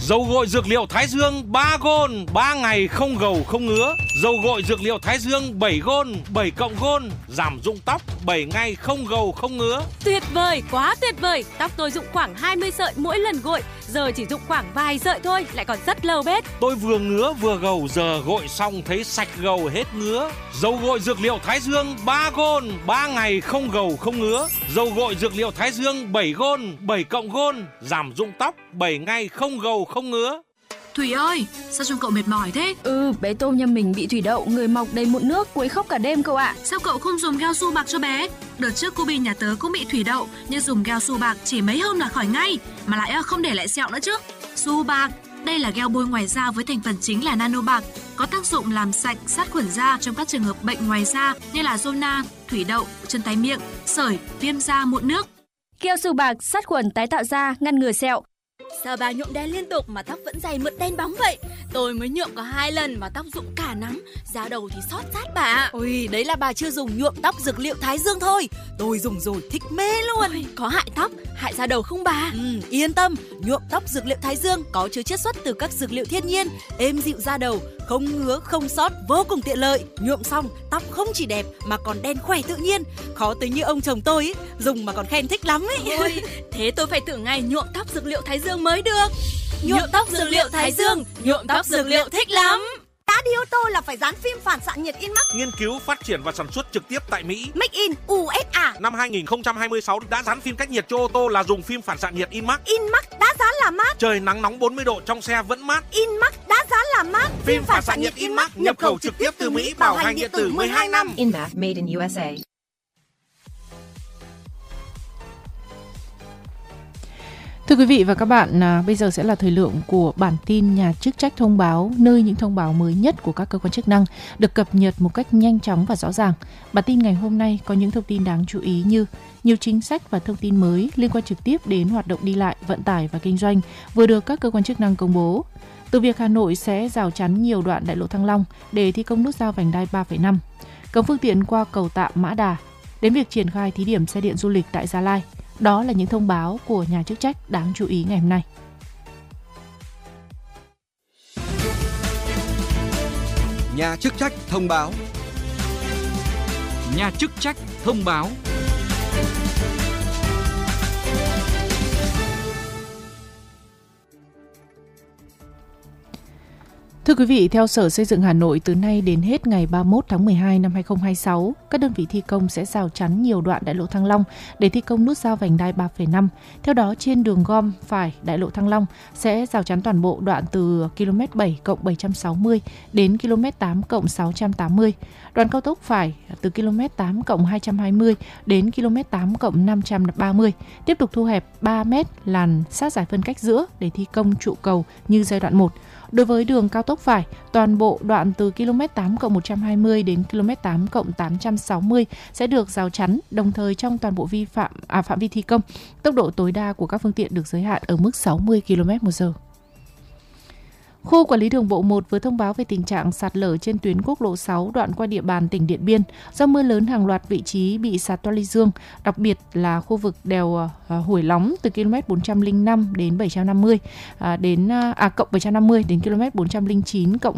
Dầu gội dược liệu Thái Dương 3 gôn, 3 ngày không gầu không ngứa. Dầu gội dược liệu Thái Dương 7 gôn, 7 cộng gôn, giảm rụng tóc 7 ngày không gầu không ngứa. Tuyệt vời, quá tuyệt vời. Tóc tôi rụng khoảng 20 sợi mỗi lần gội, giờ chỉ rụng khoảng vài sợi thôi, lại còn rất lâu bết. Tôi vừa ngứa vừa gầu, giờ gội xong thấy sạch gầu hết ngứa. Dầu gội dược liệu Thái Dương 3 gôn, 3 ngày không gầu không ngứa. Dầu gội dược liệu Thái Dương 7 gôn, 7 cộng gôn, giảm rụng tóc 7 ngày không gầu không ngứa. Thủy ơi, sao trông cậu mệt mỏi thế? Bé Tôm nhà mình bị thủy đậu, người mọc đầy mụn nước, quấy khóc cả đêm cậu ạ. Sao cậu không dùng gel su bạc cho bé? Đợt trước cô Bi nhà tớ cũng bị thủy đậu, nhưng dùng gel su bạc chỉ mấy hôm là khỏi ngay, mà lại không để lại sẹo nữa chứ. Su bạc, đây là gel bôi ngoài da với thành phần chính là nano bạc, có tác dụng làm sạch, sát khuẩn da trong các trường hợp bệnh ngoài da như là zona, thủy đậu, chân tay miệng, sởi, viêm da, mụn nước. Gel su bạc sát khuẩn tái tạo da, ngăn ngừa sẹo. Sao bà nhuộm đen liên tục mà tóc vẫn dày mượt đen bóng vậy? Tôi mới nhuộm có 2 lần mà tóc rụng cả nắm, da đầu thì xót rát bà ạ. Ôi, đấy là bà chưa dùng nhuộm tóc dược liệu Thái Dương thôi. Tôi dùng rồi thích mê luôn. Ôi, có hại tóc, hại da đầu không bà? Yên tâm, nhuộm tóc dược liệu Thái Dương có chứa chiết xuất từ các dược liệu thiên nhiên, êm dịu da đầu, không ngứa, không xót, vô cùng tiện lợi. Nhuộm xong, tóc không chỉ đẹp mà còn đen khỏe tự nhiên. Khó tính như ông chồng tôi ấy, dùng mà còn khen thích lắm ấy. Ôi, thế tôi phải thử ngay nhuộm tóc dược liệu Thái Dương mới được. Nhuộm tóc dược liệu Thái Dương, nhuộm tóc dược liệu thích lắm. Đã đi ô tô là phải dán phim phản xạ nhiệt Inmax. Nghiên cứu, phát triển và sản xuất trực tiếp tại Mỹ. Make in USA. Năm 2026 đã dán phim cách nhiệt cho ô tô là dùng phim phản xạ nhiệt Inmax. Inmax đã dán là mát. Trời nắng nóng 40 độ trong xe vẫn mát. Inmax đã dán là mát. Phim phản xạ nhiệt Inmax nhập khẩu trực tiếp từ Mỹ, bảo hành điện tử 12 năm. Inmax made in USA. Thưa quý vị và các bạn, bây giờ sẽ là thời lượng của bản tin nhà chức trách thông báo, nơi những thông báo mới nhất của các cơ quan chức năng được cập nhật một cách nhanh chóng và rõ ràng. Bản tin ngày hôm nay có những thông tin đáng chú ý như nhiều chính sách và thông tin mới liên quan trực tiếp đến hoạt động đi lại, vận tải và kinh doanh vừa được các cơ quan chức năng công bố. Từ việc Hà Nội sẽ rào chắn nhiều đoạn đại lộ Thăng Long để thi công nút giao vành đai 3,5, cấm phương tiện qua cầu tạm Mã Đà, đến việc triển khai thí điểm xe điện du lịch tại Gia Lai. Đó là những thông báo của nhà chức trách đáng chú ý ngày hôm nay. Nhà chức trách thông báo. Nhà chức trách thông báo. Thưa quý vị, theo Sở Xây dựng Hà Nội, từ nay đến hết ngày 31 tháng 12 năm 2026, các đơn vị thi công sẽ rào chắn nhiều đoạn đại lộ Thăng Long để thi công nút giao vành đai 3,5. Theo đó, trên đường gom phải đại lộ Thăng Long sẽ rào chắn toàn bộ đoạn từ km 7+760 đến km 8+680. Đoạn cao tốc phải từ km 8+220 đến km 8+530. Tiếp tục thu hẹp 3 m làn sát giải phân cách giữa để thi công trụ cầu như giai đoạn 1. Đối với đường cao tốc phải, toàn bộ đoạn từ km 8+120 đến km 8+860 sẽ được rào chắn, đồng thời trong toàn bộ phạm vi thi công, tốc độ tối đa của các phương tiện được giới hạn ở mức 60 km/h. Khu Quản lý Đường bộ 1 vừa thông báo về tình trạng sạt lở trên tuyến quốc lộ 6 đoạn qua địa bàn tỉnh Điện Biên. Do mưa lớn, hàng loạt vị trí bị sạt toa ly dương, đặc biệt là khu vực đèo Hủy Lóng từ km 405 đến 750 cộng 750 đến km 409 cộng